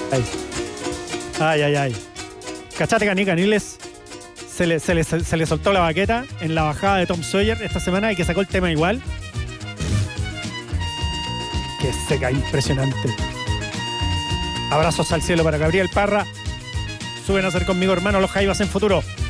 Ay. ¿Cachate que a Nick Caniles se le soltó la baqueta en la bajada de Tom Sawyer esta semana y que sacó el tema igual? Qué seca, impresionante. Abrazos al cielo para Gabriel Parra. Suben a ser conmigo, hermano, los Jaivas en futuro.